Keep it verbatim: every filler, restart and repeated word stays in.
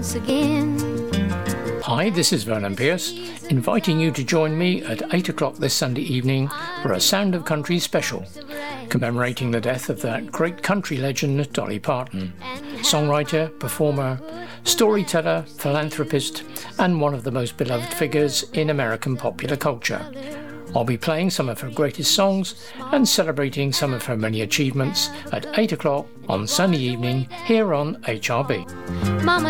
Again. Hi, this is Vernon Pierce, inviting you to join me at eight o'clock this Sunday evening for a Sound of Country special, commemorating the death of that great country legend Dolly Parton, songwriter, performer, storyteller, philanthropist, and one of the most beloved figures in American popular culture. I'll be playing some of her greatest songs and celebrating some of her many achievements at eight o'clock on Sunday evening here on H R B. Mama